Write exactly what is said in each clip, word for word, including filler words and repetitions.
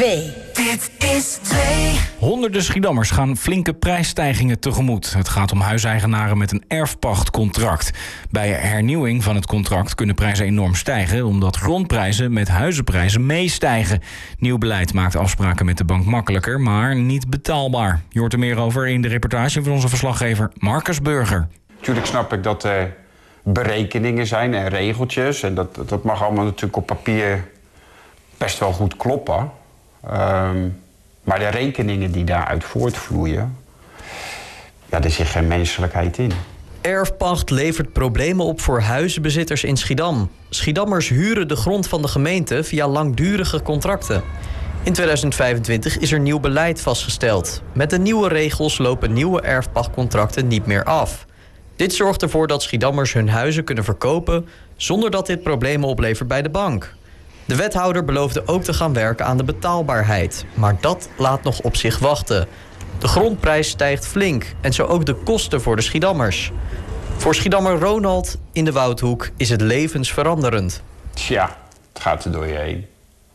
twee. Dit is twee. Honderden Schiedammers gaan flinke prijsstijgingen tegemoet. Het gaat om huiseigenaren met een erfpachtcontract. Bij hernieuwing van het contract kunnen prijzen enorm stijgen, omdat grondprijzen met huizenprijzen meestijgen. Nieuw beleid maakt afspraken met de bank makkelijker, maar niet betaalbaar. Je hoort er meer over in de reportage van onze verslaggever Marcus Burger. Natuurlijk snap ik dat er berekeningen zijn en regeltjes. En dat, dat mag allemaal natuurlijk op papier best wel goed kloppen. Um, maar de rekeningen die daaruit voortvloeien, ja, daar zit geen menselijkheid in. Erfpacht levert problemen op voor huizenbezitters in Schiedam. Schiedammers huren de grond van de gemeente via langdurige contracten. In tweeduizend vijfentwintig is er nieuw beleid vastgesteld. Met de nieuwe regels lopen nieuwe erfpachtcontracten niet meer af. Dit zorgt ervoor dat Schiedammers hun huizen kunnen verkopen zonder dat dit problemen oplevert bij de bank. De wethouder beloofde ook te gaan werken aan de betaalbaarheid. Maar dat laat nog op zich wachten. De grondprijs stijgt flink en zo ook de kosten voor de Schiedammers. Voor Schiedammer Ronald in de Woudhoek is het levensveranderend. Tja, het gaat er door je heen.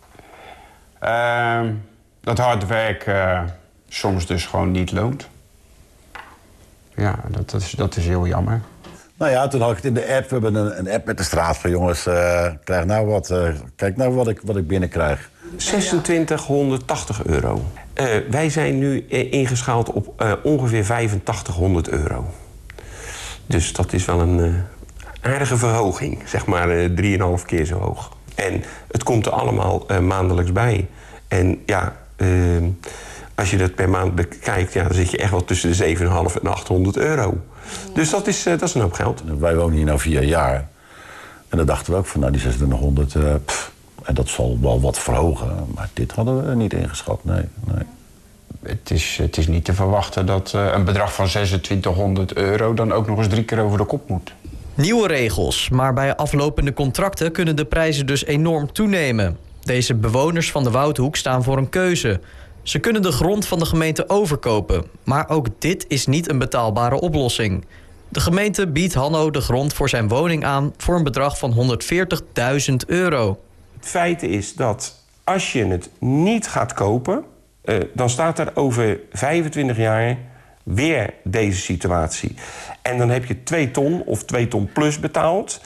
Uh, dat hard werk uh, soms dus gewoon niet loont. Ja, dat, dat, is, dat is heel jammer. Nou ja, toen had ik het in de app. We hebben een, een app met de straat van jongens, uh, krijg nou wat, uh, kijk nou wat ik, wat ik binnenkrijg. zesentwintighonderdtachtig euro. Uh, wij zijn nu ingeschaald op uh, ongeveer vijfentachtighonderd euro. Dus dat is wel een uh, aardige verhoging, zeg maar uh, drieënhalf keer zo hoog. En het komt er allemaal uh, maandelijks bij. En ja, uh, als je dat per maand bekijkt, ja, dan zit je echt wel tussen de zevenhonderd en achthonderd euro. Dus dat is, uh, dat is een hoop geld. Wij wonen hier nu vier jaar. En dan dachten we ook van, nou, die zesentwintighonderd, uh, pff, en dat zal wel wat verhogen. Maar dit hadden we niet ingeschat, nee. nee. Het is, het is niet te verwachten dat uh, een bedrag van zesentwintighonderd euro... dan ook nog eens drie keer over de kop moet. Nieuwe regels, maar bij aflopende contracten kunnen de prijzen dus enorm toenemen. Deze bewoners van de Woudhoek staan voor een keuze. Ze kunnen de grond van de gemeente overkopen. Maar ook dit is niet een betaalbare oplossing. De gemeente biedt Hanno de grond voor zijn woning aan voor een bedrag van honderdveertigduizend euro. Het feit is dat als je het niet gaat kopen, uh, dan staat er over vijfentwintig jaar weer deze situatie. En dan heb je twee ton of twee ton plus betaald.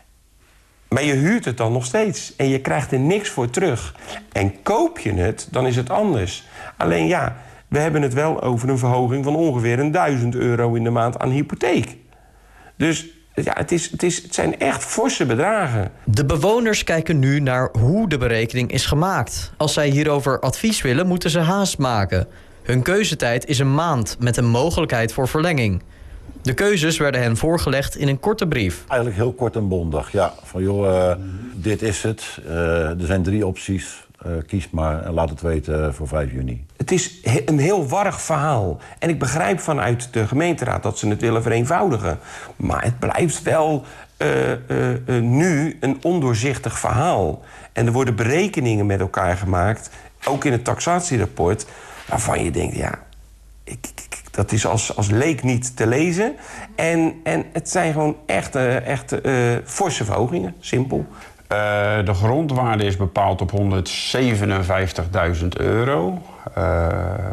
Maar je huurt het dan nog steeds. En je krijgt er niks voor terug. En koop je het, dan is het anders. Alleen ja, we hebben het wel over een verhoging van ongeveer een duizend euro in de maand aan hypotheek. Dus ja, het, is, het, is, het zijn echt forse bedragen. De bewoners kijken nu naar hoe de berekening is gemaakt. Als zij hierover advies willen, moeten ze haast maken. Hun keuzetijd is een maand met een mogelijkheid voor verlenging. De keuzes werden hen voorgelegd in een korte brief. Eigenlijk heel kort en bondig. Ja, van joh, uh, dit is het. Uh, er zijn drie opties. Uh, kies maar en laat het weten voor vijf juni. Het is een heel warrig verhaal. En ik begrijp vanuit de gemeenteraad dat ze het willen vereenvoudigen. Maar het blijft wel uh, uh, uh, nu een ondoorzichtig verhaal. En er worden berekeningen met elkaar gemaakt, ook in het taxatierapport, waarvan je denkt, ja, ik, ik, dat is als, als leek niet te lezen. En, en het zijn gewoon echt, uh, echt uh, forse verhogingen, simpel. Uh, de grondwaarde is bepaald op honderdzevenenvijftigduizend euro. Uh,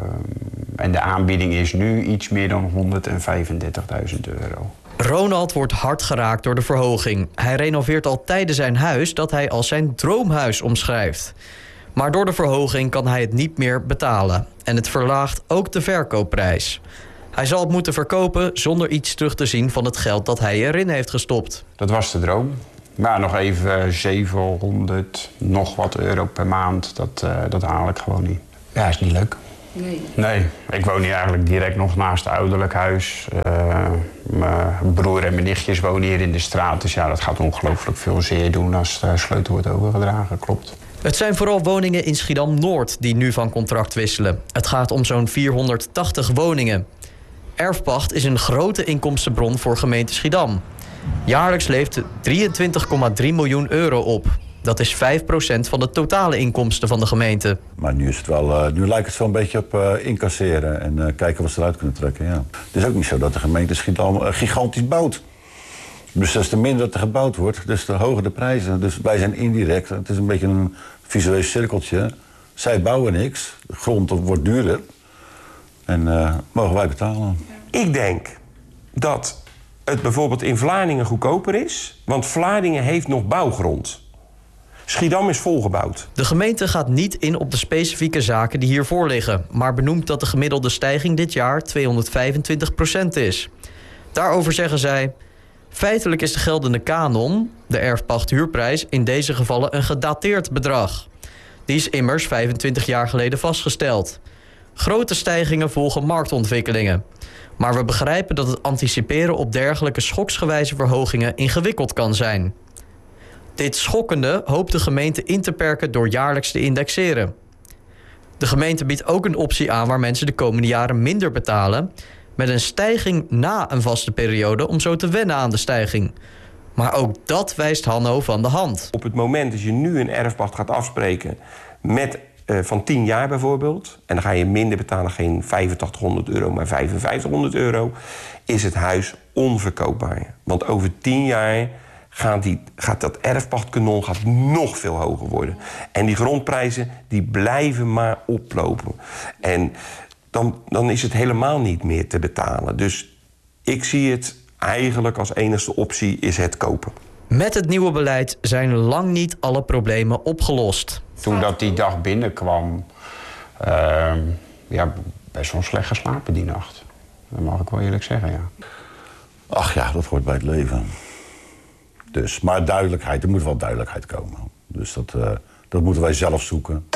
en de aanbieding is nu iets meer dan honderdvijfendertigduizend euro. Ronald wordt hard geraakt door de verhoging. Hij renoveert al tijden zijn huis dat hij als zijn droomhuis omschrijft. Maar door de verhoging kan hij het niet meer betalen. En het verlaagt ook de verkoopprijs. Hij zal het moeten verkopen zonder iets terug te zien van het geld dat hij erin heeft gestopt. Dat was de droom. Maar nog even zevenhonderd nog wat euro per maand, dat, uh, dat haal ik gewoon niet. Ja, is niet leuk. Nee. Nee, ik woon hier eigenlijk direct nog naast het ouderlijk huis. Uh, mijn broer en mijn nichtjes wonen hier in de straat. Dus ja, dat gaat ongelooflijk veel zeer doen als de sleutel wordt overgedragen, klopt. Het zijn vooral woningen in Schiedam-Noord die nu van contract wisselen. Het gaat om zo'n vierhonderdtachtig woningen. Erfpacht is een grote inkomstenbron voor gemeente Schiedam. Jaarlijks levert drieëntwintig komma drie miljoen euro op. Dat is vijf procent van de totale inkomsten van de gemeente. Maar nu, is het wel, uh, nu lijkt het wel een beetje op uh, incasseren en uh, kijken wat ze eruit kunnen trekken. Ja. Het is ook niet zo dat de gemeente Schiedam uh, gigantisch bouwt. Dus des te minder dat er gebouwd wordt, des te hoger de prijzen. Dus wij zijn indirect, het is een beetje een visueel cirkeltje, Zij bouwen niks, de grond wordt duurder. En uh, mogen wij betalen. Ik denk dat het bijvoorbeeld in Vlaardingen goedkoper is. Want Vlaardingen heeft nog bouwgrond. Schiedam is volgebouwd. De gemeente gaat niet in op de specifieke zaken die hiervoor liggen, maar benoemt dat de gemiddelde stijging dit jaar tweehonderdvijfentwintig procent is. Daarover zeggen zij: feitelijk is de geldende kanon, de erfpacht-huurprijs, in deze gevallen een gedateerd bedrag. Die is immers vijfentwintig jaar geleden vastgesteld. Grote stijgingen volgen marktontwikkelingen. Maar we begrijpen dat het anticiperen op dergelijke schoksgewijze verhogingen ingewikkeld kan zijn. Dit schokkende hoopt de gemeente in te perken door jaarlijks te indexeren. De gemeente biedt ook een optie aan waar mensen de komende jaren minder betalen, met een stijging na een vaste periode om zo te wennen aan de stijging. Maar ook dat wijst Hanno van de hand. Op het moment dat je nu een erfpacht gaat afspreken met uh, van tien jaar bijvoorbeeld, en dan ga je minder betalen, geen vijfentachtighonderd euro, maar vijfenvijftighonderd euro, is het huis onverkoopbaar. Want over tien jaar gaat, die, gaat dat erfpachtkanon gaat nog veel hoger worden. En die grondprijzen die blijven maar oplopen. En dan, dan is het helemaal niet meer te betalen. Dus ik zie het eigenlijk als enige optie is het kopen. Met het nieuwe beleid zijn lang niet alle problemen opgelost. Toen dat die dag binnenkwam, uh, ja, best wel slecht geslapen die nacht. Dat mag ik wel eerlijk zeggen, ja. Ach ja, dat hoort bij het leven. Dus, maar duidelijkheid, er moet wel duidelijkheid komen. Dus dat, uh, dat moeten wij zelf zoeken.